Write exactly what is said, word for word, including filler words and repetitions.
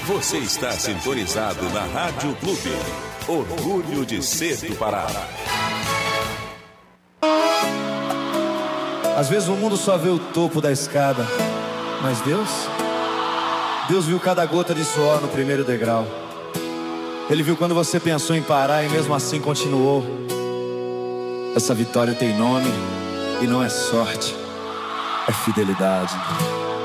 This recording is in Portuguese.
Você está sintonizado na Rádio Clube. Orgulho de ser do Pará. Às vezes o mundo só vê o topo da escada, mas Deus, Deus viu cada gota de suor no primeiro degrau. Ele viu quando você pensou em parar e mesmo assim continuou. Essa vitória tem nome e não é sorte, é fidelidade.